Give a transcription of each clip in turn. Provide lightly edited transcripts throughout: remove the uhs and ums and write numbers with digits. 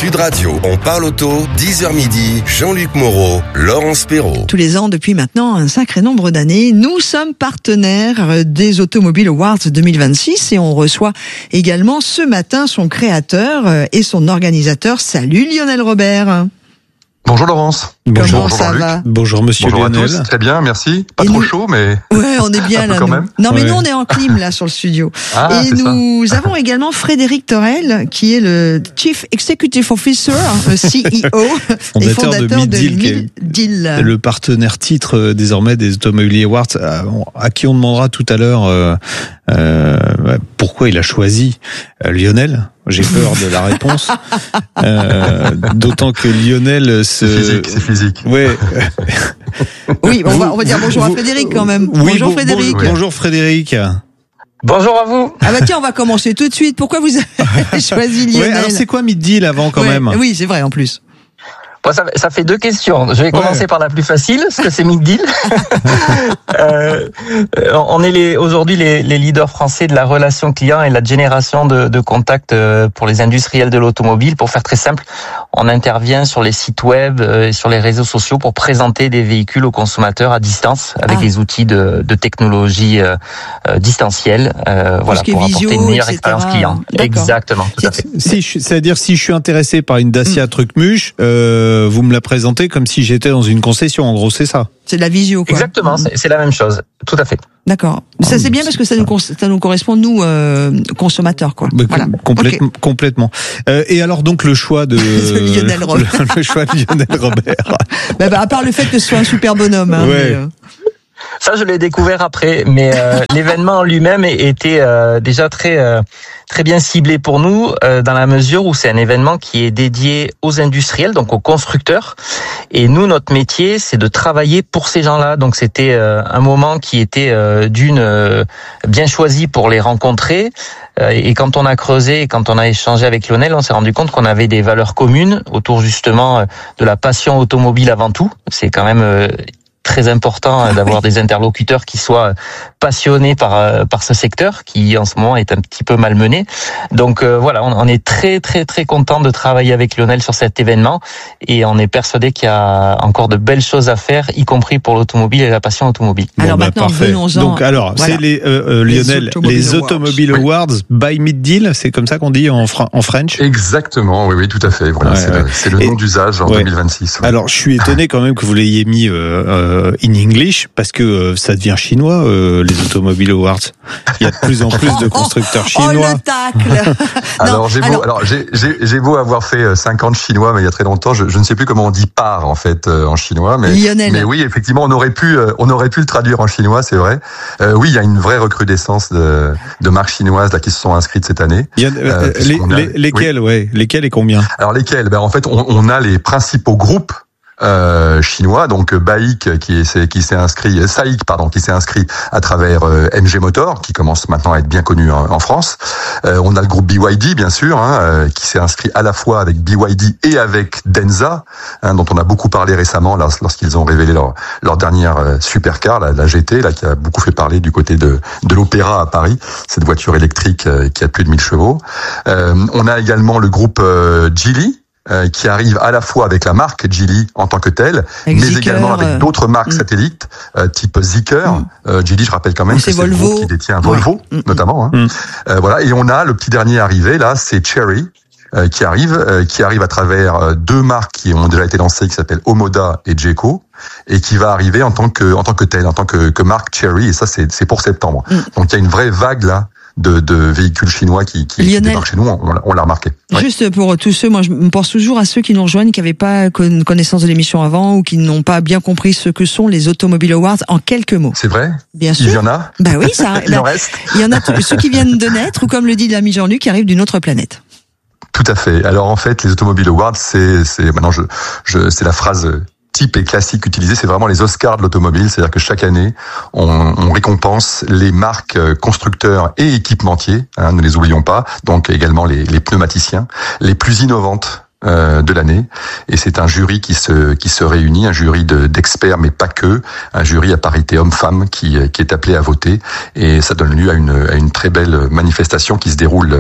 Sud Radio, on parle auto, 10h midi, Jean-Luc Moreau, Laurence Perrault. Tous les ans, depuis maintenant un sacré nombre d'années, nous sommes partenaires des Automobile Awards 2026 et on reçoit également ce matin son créateur et son organisateur. Salut Lionel Robert. Bonjour Laurence. Comment ça va ? Bonjour Monsieur Bonjour Lionel. à tous, très bien, merci. Pas trop chaud, mais... Ouais, on est bien là. quand même. Non, mais nous on est en clim là sur le studio. Ah, et nous avons également Frédéric Torel, qui est le Chief Executive Officer, le CEO et fondateur de Mid-Deal. Le partenaire titre désormais des Automobile Awards, à qui on demandera tout à l'heure pourquoi il a choisi Lionel. J'ai peur de la réponse. D'autant que Lionel C'est physique. Ouais. Oui, on va dire bonjour à Frédéric quand même. Oui, bonjour Frédéric. Bonjour Frédéric. Bonjour à vous. Ah bah tiens, on va commencer tout de suite. Pourquoi vous avez choisi Lionel ? Ouais, alors c'est quoi Mid-Deal avant quand même ? Oui, c'est vrai en plus. Bon, ça fait deux questions. Je vais commencer par la plus facile, ce que c'est Mid-Deal. On est aujourd'hui les leaders français de la relation client et la génération de contacts pour les industriels de l'automobile. Pour faire très simple, on intervient sur les sites web et sur les réseaux sociaux pour présenter des véhicules aux consommateurs à distance avec les outils de technologie distancielle, voilà, pour apporter une meilleure expérience client. D'accord. Exactement, tout à fait. C'est-à-dire si je suis intéressé par une Dacia Truckmuche, vous me la présentez comme si j'étais dans une concession, en gros, c'est ça. C'est de la visio, quoi. Exactement, c'est la même chose, tout à fait. D'accord. Ça c'est bien parce que ça nous correspond nous consommateurs, quoi. Voilà. Complètement. Et alors donc le choix de Lionel Robert. le choix de Lionel Robert. À part le fait que ce soit un super bonhomme. Hein, ouais. Ça, je l'ai découvert après, mais l'événement en lui-même était déjà très bien ciblé pour nous, dans la mesure où c'est un événement qui est dédié aux industriels, donc aux constructeurs. Et nous, notre métier, c'est de travailler pour ces gens-là. Donc c'était un moment qui était bien choisi pour les rencontrer. Et quand on a creusé, et quand on a échangé avec Lionel, on s'est rendu compte qu'on avait des valeurs communes autour justement de la passion automobile avant tout. C'est quand même très important d'avoir des interlocuteurs qui soient passionnés par ce secteur qui en ce moment est un petit peu malmené. Donc voilà, on est très content de travailler avec Lionel sur cet événement et on est persuadé qu'il y a encore de belles choses à faire, y compris pour l'automobile et la passion automobile. Alors maintenant, venons-en. Donc alors, voilà. C'est Lionel, les Automobile Awards by Mid-Deal, c'est comme ça qu'on dit en French. Exactement, oui, tout à fait. Voilà, c'est le nom d'usage en 2026. Ouais. Alors je suis étonné quand même que vous l'ayez mis in English, parce que ça devient chinois, les Automobile Awards. Il y a de plus en plus de constructeurs chinois. Oh, le tacle. Alors j'ai beau avoir fait 50 chinois, mais il y a très longtemps, je ne sais plus comment on dit part en fait en chinois, mais Lionel. Mais oui, effectivement, on aurait pu le traduire en chinois, c'est vrai. Oui, il y a une vraie recrudescence de marques chinoises là qui se sont inscrites cette année. Il y a, lesquelles, oui. Lesquelles et combien? Alors lesquelles? En fait, on a les principaux groupes chinois, donc SAIC qui s'est inscrit à travers MG Motor, qui commence maintenant à être bien connu en France. On a le groupe BYD, bien sûr, qui s'est inscrit à la fois avec BYD et avec Denza, dont on a beaucoup parlé récemment lorsqu'ils ont révélé leur dernière supercar, la GT, là, qui a beaucoup fait parler du côté de l'Opéra à Paris, cette voiture électrique qui a plus de 1000 chevaux. On a également le groupe Geely, qui arrive à la fois avec la marque Geely en tant que telle, mais également avec d'autres marques satellites, type Zeekr. Geely, je rappelle quand même que c'est le groupe qui détient Volvo, notamment. Voilà. Et on a le petit dernier arrivé, là, c'est Chery, qui arrive à travers deux marques qui ont déjà été lancées, qui s'appellent Omoda et Jayco, et qui va arriver en tant que telle, en tant que marque Chery, et ça, c'est pour septembre. Donc, il y a une vraie vague, là, de véhicules chinois qui débarquent chez nous, on l'a remarqué. Juste pour tous ceux, moi je me pense toujours à ceux qui nous rejoignent, qui n'avaient pas connaissance de l'émission avant ou qui n'ont pas bien compris ce que sont les Automobile Awards en quelques mots. C'est vrai? Bien sûr. Il y en a? Bah oui, il en reste. Il y en a ceux qui viennent de naître ou comme le dit l'ami Jean-Luc, qui arrivent d'une autre planète. Tout à fait. Alors en fait, les Automobile Awards, c'est maintenant c'est la phrase type et classique utilisé, c'est vraiment les Oscars de l'automobile, c'est-à-dire que chaque année, on récompense les marques constructeurs et équipementiers, ne les oublions pas, donc également les pneumaticiens, les plus innovantes de l'année, et c'est un jury qui se réunit, un jury d'experts, mais pas que, un jury à parité homme-femme qui est appelé à voter, et ça donne lieu à une très belle manifestation qui se déroule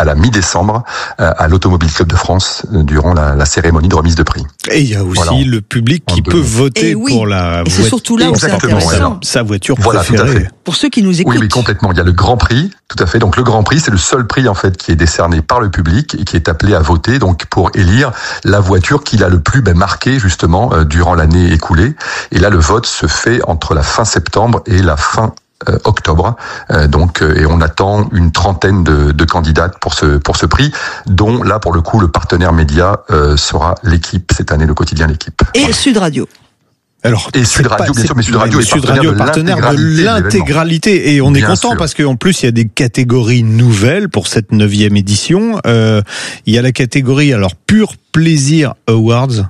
à la mi-décembre à l'Automobile Club de France durant la cérémonie de remise de prix. Et il y a aussi le public qui peut voter pour la voiture. C'est surtout là où c'est intéressant. Sa voiture préférée. Tout à fait. Pour ceux qui nous écoutent. Oui, complètement. Il y a le Grand Prix, tout à fait. Donc le Grand Prix, c'est le seul prix en fait qui est décerné par le public et qui est appelé à voter donc pour élire la voiture qu'il a le plus marqué justement durant l'année écoulée. Et là, le vote se fait entre la fin septembre et la fin octobre. Et on attend une trentaine de candidates pour ce prix, dont là pour le coup le partenaire média sera l'Équipe cette année, le quotidien L'Équipe. Et Sud Radio. Alors, et Sud Radio, bien sûr, mais Sud Radio est partenaire de l'intégralité. Et on est content parce qu'en plus, il y a des catégories nouvelles pour cette 9e édition. Il y a la catégorie, Pur Plaisir Awards.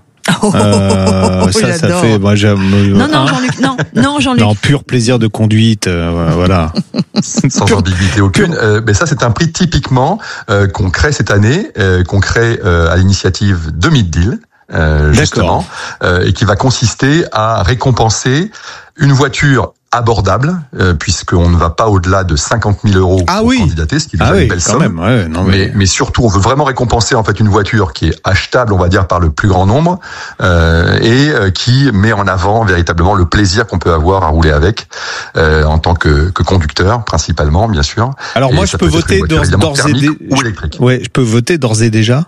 Ça fait, moi j'aime. Non, Jean-Luc, non, Jean-Luc. Non, pur plaisir de conduite, voilà. Sans ambiguïté aucune. Mais ça, c'est un prix typiquement qu'on crée cette année, qu'on crée à l'initiative de Mid-Deal. Justement, et qui va consister à récompenser une voiture abordable, puisqu'on ne va pas au-delà de 50 000 euros pour candidater, ce qui est déjà une belle somme. Mais surtout, on veut vraiment récompenser en fait une voiture qui est achetable, on va dire, par le plus grand nombre, et qui met en avant véritablement le plaisir qu'on peut avoir à rouler avec, en tant que conducteur, principalement, bien sûr. Alors moi, je peux voter d'ores et déjà. Ou électrique. Ouais, je peux voter d'ores et déjà.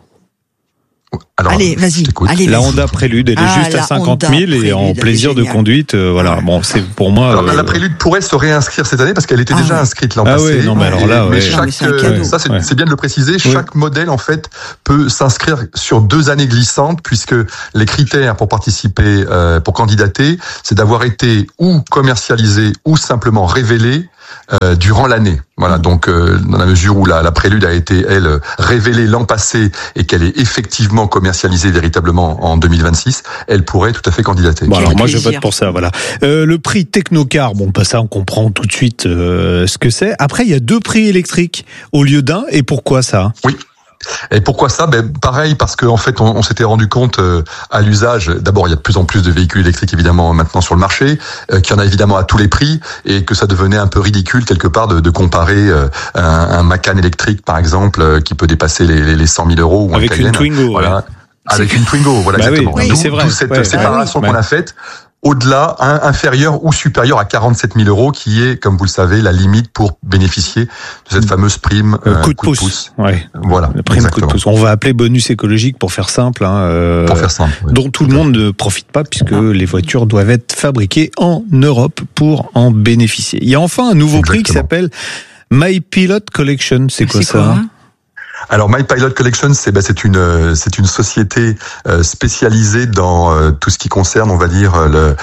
Alors, allez, vas-y. La Honda Prélude, elle est juste à 50 000 et en plaisir de conduite, voilà. Bon, c'est pour moi. Alors, la Prélude pourrait se réinscrire cette année parce qu'elle était déjà inscrite l'an passé. Oui, non, mais alors là, c'est bien de le préciser. Chaque modèle, en fait, peut s'inscrire sur 2 années glissantes puisque les critères pour participer, pour candidater, c'est d'avoir été ou commercialisé ou simplement révélé durant l'année. Voilà, donc dans la mesure où la Prélude a été, elle, révélée l'an passé et qu'elle est effectivement commercialisée véritablement en 2026, elle pourrait tout à fait candidater. Bon, alors moi je vote pour ça, voilà. Le prix Technocar, ça on comprend tout de suite ce que c'est. Après il y a 2 prix électriques au lieu d'un, et pourquoi ça ? Oui. Et pourquoi ça ? Pareil, parce qu'en fait, on s'était rendu compte à l'usage. D'abord, il y a de plus en plus de véhicules électriques évidemment maintenant sur le marché, qu'il y en a évidemment à tous les prix, et que ça devenait un peu ridicule quelque part de comparer un Macan électrique par exemple qui peut dépasser les 100 000 euros ou avec une Twingo. Voilà, avec une Twingo, voilà exactement. Oui, c'est vrai. D'où cette séparation qu'on a faite. Au-delà, inférieur ou supérieur à 47 000 euros, qui est, comme vous le savez, la limite pour bénéficier de cette fameuse prime coup de pouce. Ouais. Voilà. La prime coup de pouce. On va appeler bonus écologique pour faire simple. Dont tout le monde ne profite pas puisque les voitures doivent être fabriquées en Europe pour en bénéficier. Il y a enfin un nouveau prix qui s'appelle My Pilot Collection. C'est quoi ça ? Alors My Pilot Collection, c'est une société spécialisée dans tout ce qui concerne, on va dire,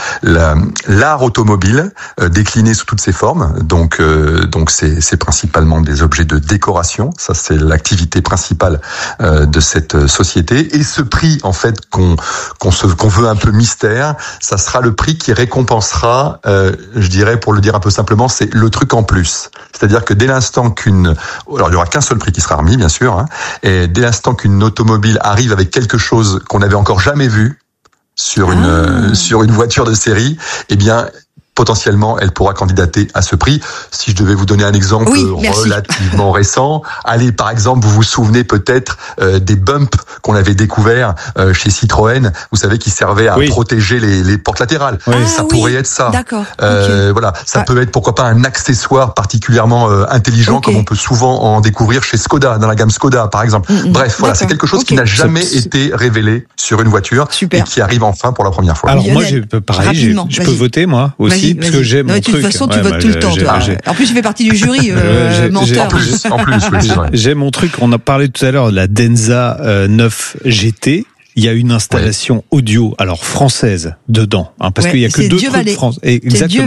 l'art automobile décliné sous toutes ses formes. Donc c'est principalement des objets de décoration. Ça, c'est l'activité principale de cette société. Et ce prix, en fait, qu'on veut un peu mystère, ça sera le prix qui récompensera, je dirais, pour le dire un peu simplement, c'est le truc en plus. C'est-à-dire que dès l'instant alors il y aura qu'un seul prix qui sera remis, bien sûr. Et dès l'instant qu'une automobile arrive avec quelque chose qu'on n'avait encore jamais vu sur une voiture de série, eh bien potentiellement, elle pourra candidater à ce prix. Si je devais vous donner un exemple relativement récent, allez, par exemple, vous vous souvenez peut-être des bumps qu'on avait découverts chez Citroën, vous savez, qui servaient à protéger les portes latérales. Ça pourrait être ça. D'accord. Voilà, ça peut être, pourquoi pas, un accessoire particulièrement intelligent, comme on peut souvent en découvrir chez Skoda, dans la gamme Skoda, par exemple. Bref, voilà, c'est quelque chose qui n'a jamais été révélé sur une voiture et qui arrive enfin pour la première fois. Alors moi, je peux voter, moi aussi. Parce que j'aime mon truc. De toute façon, tu votes tout le temps, toi. En plus, tu fais partie du jury, menteur. En plus, c'est vrai. J'aime mon truc. On a parlé tout à l'heure de la Denza 9 GT. Il y a une installation audio, alors française, dedans, parce qu'il y a que 2 trucs français. Exactement.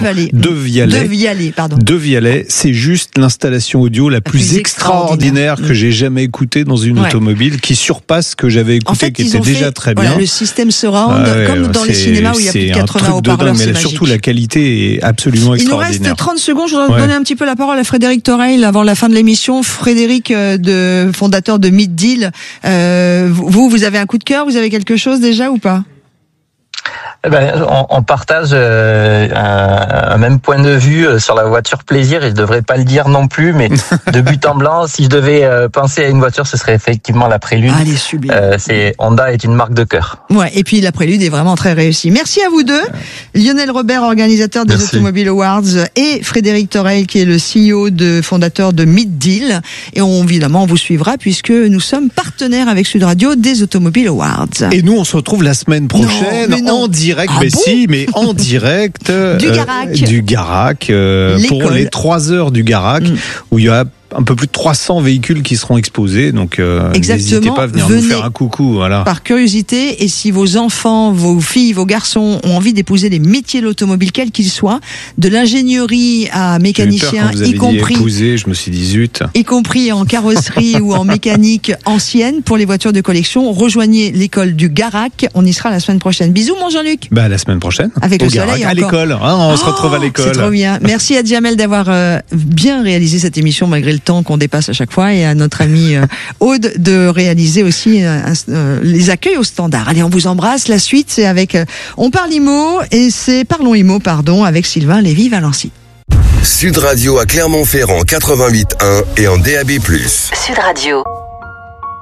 Deux Vialet, c'est juste l'installation audio la plus extraordinaire que j'ai jamais écoutée dans une automobile, qui surpasse ce que j'avais écouté, qui était déjà très bien. Le système surround, comme dans les cinémas où il y a plus de 80 haut-parleurs, c'est magique. Surtout la qualité est absolument extraordinaire. Il nous reste 30 secondes, je voudrais donner un petit peu la parole à Frédéric Toreil avant la fin de l'émission. Frédéric, fondateur de Mid-Deal. Vous avez un coup de cœur? Vous avez quelque chose déjà ou pas? On partage un même point de vue sur la voiture plaisir, et je devrais pas le dire non plus, mais de but en blanc, si je devais penser à une voiture, ce serait effectivement la Prélude. Ah, elle est sublime. Honda est une marque de cœur. Ouais, et puis la Prélude est vraiment très réussie. Merci à vous deux, Lionel Robert, organisateur des Automobile Awards, et Frédéric Torel, qui est le CEO fondateur de Mid Deal. Et évidemment, on vous suivra puisque nous sommes partenaires avec Sud Radio des Automobile Awards. Et nous, on se retrouve la semaine prochaine en direct. En direct du Garac pour les 3 heures du Garac, où il y a un peu plus de 300 véhicules qui seront exposés, donc n'hésitez pas à venir nous faire un coucou. Voilà. Par curiosité, et si vos enfants, vos filles, vos garçons ont envie d'épouser les métiers de l'automobile, quels qu'ils soient, de l'ingénierie à mécanicien, y compris épouser, je me suis dit zut. Y compris en carrosserie ou en mécanique ancienne pour les voitures de collection, rejoignez l'école du Garac. On y sera la semaine prochaine. Bisous, mon Jean-Luc. La semaine prochaine. Avec le soleil Garac, à l'école. On se retrouve à l'école. C'est trop bien. Merci à Jamel d'avoir bien réalisé cette émission malgré le temps qu'on dépasse à chaque fois, et à notre ami Aude de réaliser aussi les accueils au standard. Allez, on vous embrasse. La suite, c'est avec On parle IMO, et c'est Parlons IMO, avec Sylvain Lévy-Valency. Sud Radio à Clermont-Ferrand 88.1 et en DAB+. Sud Radio.